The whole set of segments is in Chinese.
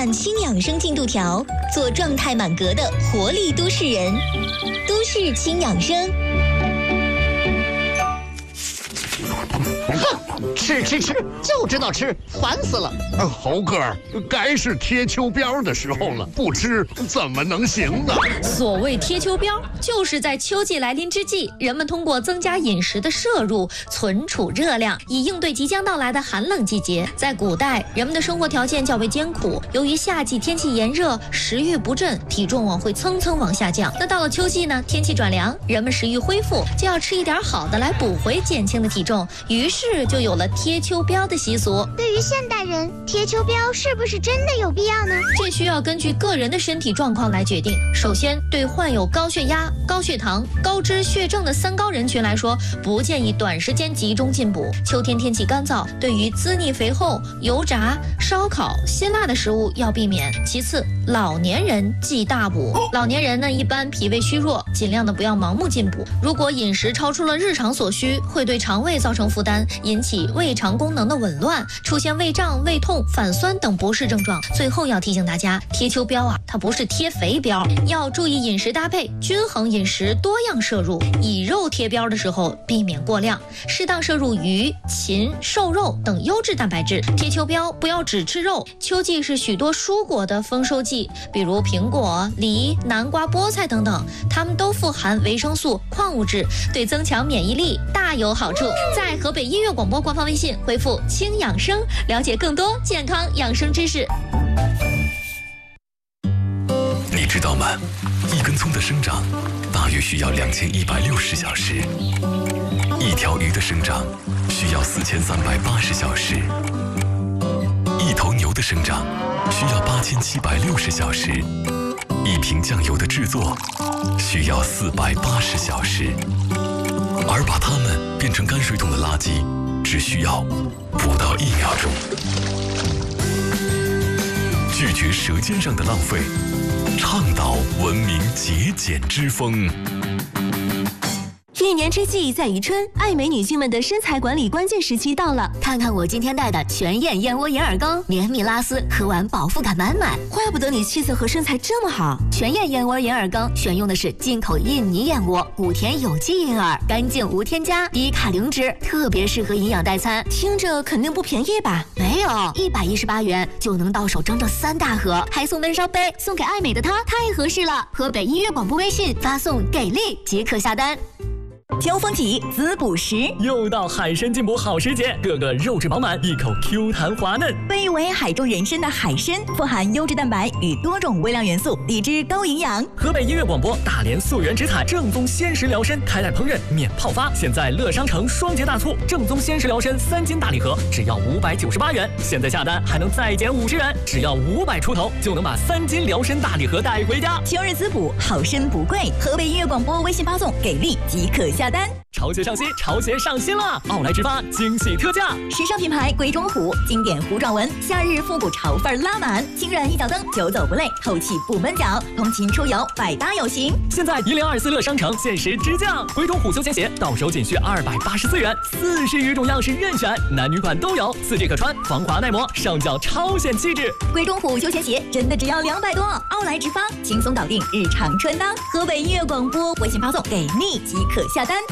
满轻养生进度条，做状态满格的活力都市人。都市轻养生。 吃，就知道吃，烦死了！ 猴哥，该是贴秋膘的时候了，不吃怎么能行呢？ 所谓贴秋膘，就是在秋季来临之际，人们通过增加饮食的摄入，存储热量，以应对即将到来的寒冷季节。在古代，人们的生活条件较为艰苦，由于夏季天气炎热，食欲不振，体重会蹭蹭往下降。那到了秋季呢，天气转凉，人们食欲恢复，就要吃一点好的来补回减轻的体重，于是就有了贴秋膘的习俗。 对于现代人，贴秋膘是不是真的有必要呢？ 这需要根据个人的身体状况来决定。首先，对患有高血压、高血糖、高脂血症的三高人群来说，不建议短时间集中进补。秋天天气干燥，对于滋腻肥厚、油炸、烧烤、辛辣的食物要避免。其次，老年人忌大补。老年人呢，一般脾胃虚弱，尽量的不要盲目进补。如果饮食超出了日常所需，会对肠胃造成负担，引起胃肠功能的紊乱，出现胃胀、胃痛、反酸等不适症状。最后要提醒大家，贴秋膘啊，它不是贴肥膘，要注意饮食搭配，均衡饮食，多样摄入。以肉贴膘的时候，避免过量，适当摄入鱼、禽、瘦肉等优质蛋白质。贴秋膘不要只吃肉。秋季是许多蔬果的丰收季，比如苹果、梨、南瓜、菠菜等等，它们都富含维生素、矿物质，对增强免疫力大有好处。在河北音乐广播官方微信回复“轻养生”，了解更多健康养生知识。 你知道吗？一根葱的生长大约需要2160小时，一条鱼的生长需要4380小时，一头牛的生长需要8760小时，一瓶酱油的制作需要480小时，而把它们变成泔水桶的垃圾只需要不到1秒钟。拒绝舌尖上的浪费，倡导文明节俭之风。 一年之计在于春，爱美女性们的身材管理关键时期到了。 看看我今天带的全燕燕窝银耳羹，绵密拉丝，喝完饱腹感满满。 怪不得你气色和身材这么好。 全燕燕窝银耳羹选用的是进口印尼燕窝，谷田有机银耳，干净无添加，低卡零脂，特别适合营养代餐。 听着肯定不便宜吧？ 没有，118元就能到手整整3大盒，还送闷烧杯，送给爱美的她，太合适了。河北音乐广播微信发送给力即可下单。 秋风起，滋补时， 又到海参进补好时节，个个肉质饱满，一口 Q 弹滑嫩。 被誉为海中人参的海参，富含优质蛋白与多种微量元素，低脂高营养。 河北音乐广播大连溯源直采正宗鲜食疗参，开袋烹饪免泡发。现在乐商城双节大促，正宗鲜食疗参3斤大礼盒只要598元，现在下单还能再减50元，只要500出头就能把3斤疗参大礼盒带回家。 秋日滋补，好参不贵。河北音乐广播微信发送给力即可下单。 潮鞋上新，潮鞋上新了！奥莱直发惊喜特价， 时尚品牌鬼冢虎，经典虎爪纹，夏日复古潮范拉满，轻软一脚蹬，久走不累，透气不闷脚，通勤出游百搭有型。 现在1024乐商城限时直降，鬼冢虎休闲鞋到手仅需284元，40余种样式任选，男女款都有，4季可穿，防滑耐磨，上脚超显气质。 鬼冢虎休闲鞋真的只要200多，奥莱直发轻松搞定日常穿搭。河北音乐广播微信发送给力即可下单。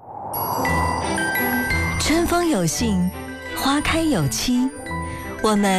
春风有信，花开有期，我们